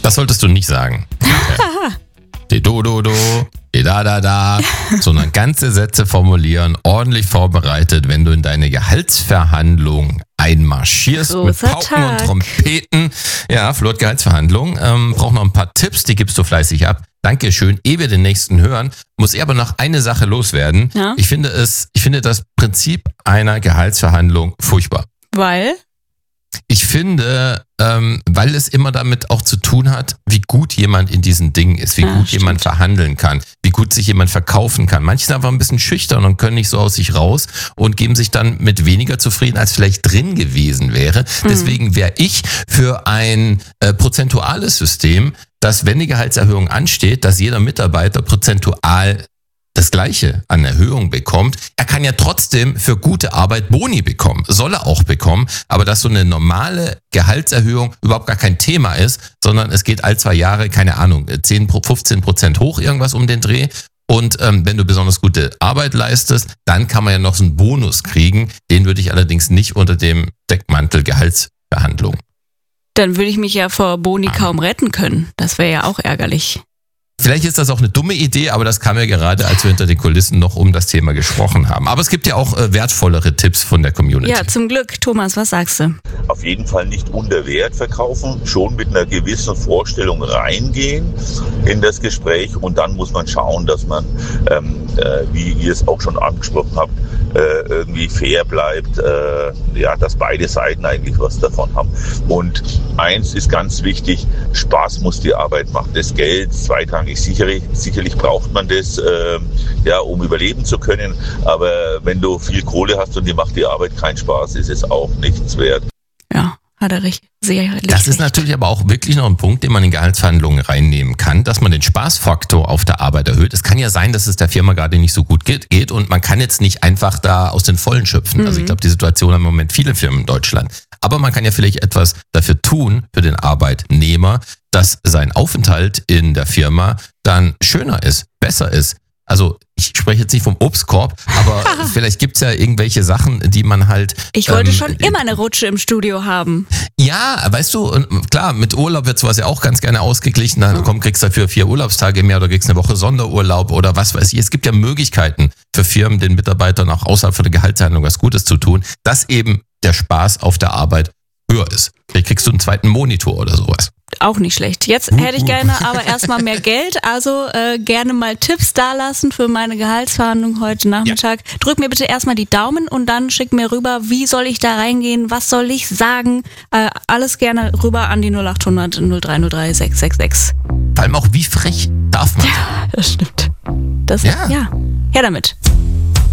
Das solltest du nicht sagen. Die do, die da, sondern ganze Sätze formulieren, ordentlich vorbereitet, wenn du in deine Gehaltsverhandlung einmarschierst mit Pauken und Trompeten. Ja, Flirt Gehaltsverhandlung. Braucht noch ein paar Tipps, die gibst du fleißig ab. Dankeschön. Ehe wir den nächsten hören, muss ich aber noch eine Sache loswerden. Ja? Ich finde das Prinzip einer Gehaltsverhandlung furchtbar. Weil? Ich finde, weil es immer damit auch zu tun hat, wie gut jemand in diesen Dingen ist, wie gut jemand verhandeln kann, wie gut sich jemand verkaufen kann. Manche sind einfach ein bisschen schüchtern und können nicht so aus sich raus und geben sich dann mit weniger zufrieden, als vielleicht drin gewesen wäre. Deswegen wäre ich für ein prozentuales System, dass wenn die Gehaltserhöhung ansteht, dass jeder Mitarbeiter prozentual das Gleiche an Erhöhung bekommt. Er kann ja trotzdem für gute Arbeit Boni bekommen. Soll er auch bekommen. Aber dass so eine normale Gehaltserhöhung überhaupt gar kein Thema ist, sondern es geht all 2 Jahre, keine Ahnung, 10-15% hoch, irgendwas um den Dreh. Und wenn du besonders gute Arbeit leistest, dann kann man ja noch so einen Bonus kriegen. Den würde ich allerdings nicht unter dem Deckmantel Gehaltsverhandlung. Dann würde ich mich ja vor Boni kaum retten können. Das wäre ja auch ärgerlich. Vielleicht ist das auch eine dumme Idee, aber das kam ja gerade, als wir hinter den Kulissen noch um das Thema gesprochen haben. Aber es gibt ja auch wertvollere Tipps von der Community. Ja, zum Glück. Thomas, was sagst du? Auf jeden Fall nicht unter Wert verkaufen, schon mit einer gewissen Vorstellung reingehen in das Gespräch und dann muss man schauen, dass man, wie ihr es auch schon angesprochen habt, irgendwie fair bleibt, dass beide Seiten eigentlich was davon haben. Und eins ist ganz wichtig, Spaß muss die Arbeit machen. Das Geld, zweitrangig sicherlich braucht man das, um überleben zu können. Aber wenn du viel Kohle hast und dir macht die Arbeit keinen Spaß, ist es auch nichts wert. Ja, hat er recht. Das ist natürlich aber auch wirklich noch ein Punkt, den man in Gehaltsverhandlungen reinnehmen kann, dass man den Spaßfaktor auf der Arbeit erhöht. Es kann ja sein, dass es der Firma gerade nicht so gut geht und man kann jetzt nicht einfach da aus den Vollen schöpfen. Also ich glaube, die Situation haben im Moment viele Firmen in Deutschland. Aber man kann ja vielleicht etwas dafür tun, für den Arbeitnehmer, dass sein Aufenthalt in der Firma dann schöner ist, besser ist. Also ich spreche jetzt nicht vom Obstkorb, aber vielleicht gibt's ja irgendwelche Sachen, die man halt... Ich wollte schon immer eine Rutsche im Studio haben. Ja, weißt du, klar, mit Urlaub wird sowas ja auch ganz gerne ausgeglichen. Dann kriegst du dafür 4 Urlaubstage mehr oder kriegst eine Woche Sonderurlaub oder was weiß ich. Es gibt ja Möglichkeiten für Firmen, den Mitarbeitern auch außerhalb von der Gehaltsverhandlung was Gutes zu tun, dass eben der Spaß auf der Arbeit höher ist. Vielleicht kriegst du einen zweiten Monitor oder sowas. Auch nicht schlecht. Jetzt hätte ich gerne aber erstmal mehr Geld, also gerne mal Tipps dalassen für meine Gehaltsverhandlung heute Nachmittag. Ja. Drück mir bitte erstmal die Daumen und dann schick mir rüber, wie soll ich da reingehen, was soll ich sagen. Alles gerne rüber an die 0800 0303 666. Vor allem auch, wie frech darf man? Ja, das stimmt. Ja, her damit.